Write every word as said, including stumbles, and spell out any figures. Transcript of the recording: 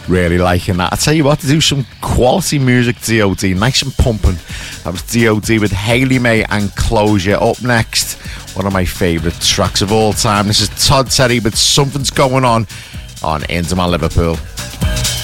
Really liking that. I tell you what, to do some quality music, D O D, nice and pumping. That was D O D with Hayley May and Closure. Up next, one of my favourite tracks of all time. This is Todd Terry with Something's Going On on Into My Liverpool.